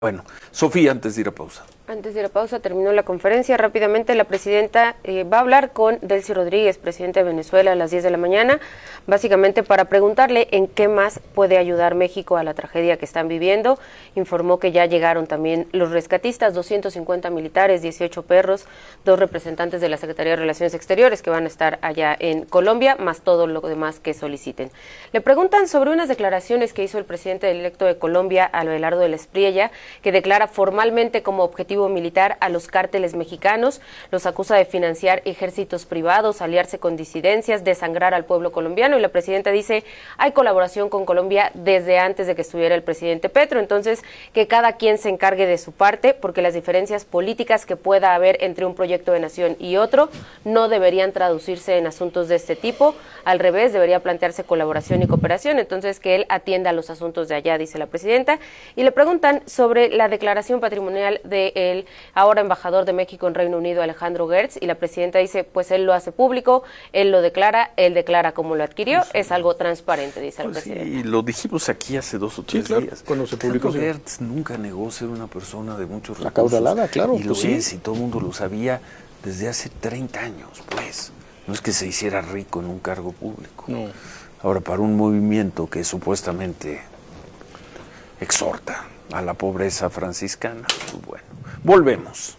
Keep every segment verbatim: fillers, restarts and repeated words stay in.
Bueno, Sofía, antes de ir a pausa. Antes de ir a pausa, terminó la conferencia. Rápidamente, la presidenta eh, va a hablar con Delcy Rodríguez, presidente de Venezuela, a las diez de la mañana, básicamente para preguntarle en qué más puede ayudar México a la tragedia que están viviendo. Informó que ya llegaron también los rescatistas, doscientos cincuenta militares, dieciocho perros, dos representantes de la Secretaría de Relaciones Exteriores que van a estar allá en Colombia, más todo lo demás que soliciten. Le preguntan sobre unas declaraciones que hizo el presidente electo de Colombia, Abelardo del Espriella, que declara formalmente como objetivo militar a los cárteles mexicanos, los acusa de financiar ejércitos privados, aliarse con disidencias, desangrar al pueblo colombiano, y la presidenta dice hay colaboración con Colombia desde antes de que estuviera el presidente Petro, entonces que cada quien se encargue de su parte, porque las diferencias políticas que pueda haber entre un proyecto de nación y otro no deberían traducirse en asuntos de este tipo, al revés, debería plantearse colaboración y cooperación, entonces que él atienda los asuntos de allá, dice la presidenta, y le preguntan sobre la declaración patrimonial del ahora embajador de México en Reino Unido, Alejandro Gertz, y la presidenta dice, pues él lo hace público, él lo declara, él declara cómo lo adquirió, sí. Es algo transparente, dice pues la presidenta. Sí, lo dijimos aquí hace dos o tres sí, claro, días. Cuando se publicó. Alejandro Gertz nunca negó ser una persona de muchos recursos. Acaudalada, claro. Y lo pues es, sí. y todo el mundo lo sabía desde hace treinta años, pues. No es que se hiciera rico en un cargo público. No. Ahora, para un movimiento que supuestamente exhorta a la pobreza franciscana, pues bueno. Volvemos.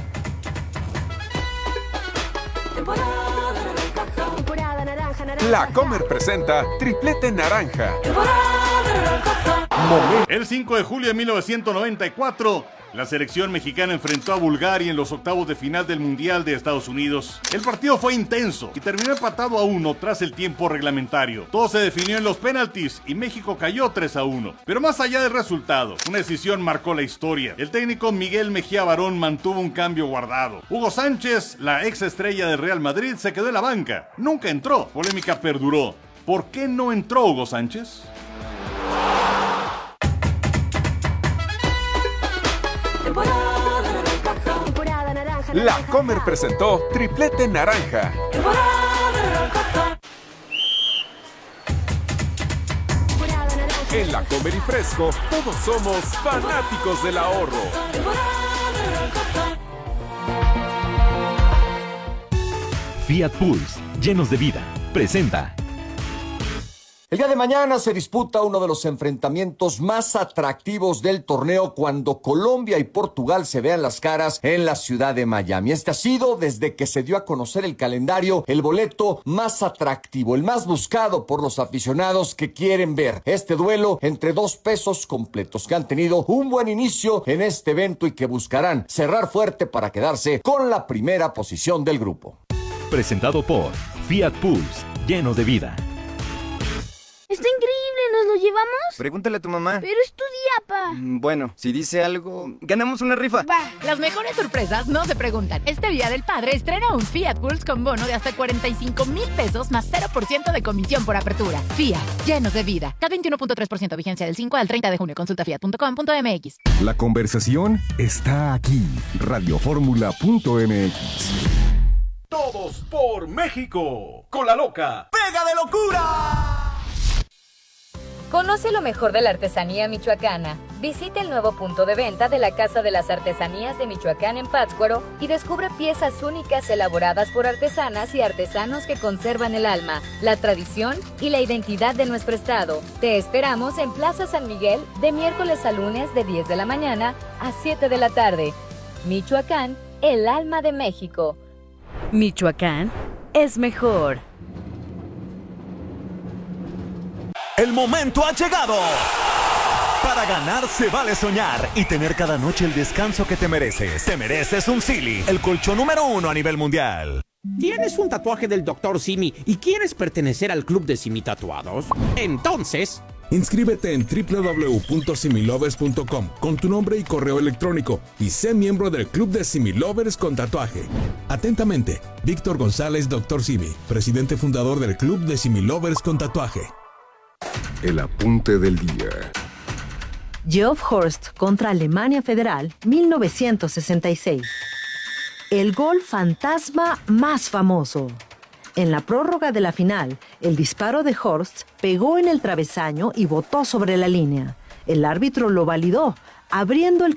La Comer presenta Triplete Naranja. El cinco de julio de mil novecientos noventa y cuatro, la selección mexicana enfrentó a Bulgaria en los octavos de final del Mundial de Estados Unidos. El partido fue intenso y terminó empatado a uno tras el tiempo reglamentario. Todo se definió en los penaltis y México cayó tres a uno. Pero más allá del resultado, una decisión marcó la historia. El técnico Miguel Mejía Barón mantuvo un cambio guardado. Hugo Sánchez, la ex estrella del Real Madrid, se quedó en la banca. Nunca entró. Polémica perduró. ¿Por qué no entró Hugo Sánchez? La Comer presentó Triplete Naranja. En La Comer y Fresco, todos somos fanáticos del ahorro. Fiat Pulse, llenos de vida, presenta. El día de mañana se disputa uno de los enfrentamientos más atractivos del torneo cuando Colombia y Portugal se vean las caras en la ciudad de Miami. Este ha sido, desde que se dio a conocer el calendario, el boleto más atractivo, el más buscado por los aficionados que quieren ver este duelo entre dos pesos completos que han tenido un buen inicio en este evento y que buscarán cerrar fuerte para quedarse con la primera posición del grupo. Presentado por Fiat Pulse, llenos de vida. ¡Está increíble! ¿Nos lo llevamos? Pregúntale a tu mamá. Pero es tu día, pa. Bueno, si dice algo, ganamos una rifa. Va. Las mejores sorpresas no se preguntan. Este Día del Padre estrena un Fiat Pulse con bono de hasta cuarenta y cinco mil pesos más cero por ciento de comisión por apertura. Fiat, llenos de vida. K veintiuno punto tres por ciento vigencia del cinco al treinta de junio. Consulta fiat punto com punto m x. La conversación está aquí. radioformula punto m x. Todos por México. Con la loca. ¡Pega de locura! Conoce lo mejor de la artesanía michoacana. Visita el nuevo punto de venta de la Casa de las Artesanías de Michoacán en Pátzcuaro y descubre piezas únicas elaboradas por artesanas y artesanos que conservan el alma, la tradición y la identidad de nuestro estado. Te esperamos en Plaza San Miguel de miércoles a lunes de diez de la mañana a siete de la tarde. Michoacán, el alma de México. Michoacán es mejor. El momento ha llegado. Para ganar se vale soñar y tener cada noche el descanso que te mereces. Te mereces un Silly, el colchón número uno a nivel mundial. ¿Tienes un tatuaje del doctor Simi y quieres pertenecer al club de Simi Tatuados? Entonces, inscríbete en doble u doble u doble u punto similovers punto com con tu nombre y correo electrónico y sé miembro del club de Similovers con tatuaje. Atentamente, Víctor González, doctor Simi, presidente fundador del club de Similovers con tatuaje. El apunte del día. Geoff Horst contra Alemania Federal, mil novecientos sesenta y seis. El gol fantasma más famoso. En la prórroga de la final, el disparo de Horst pegó en el travesaño y botó sobre la línea. El árbitro lo validó, abriendo el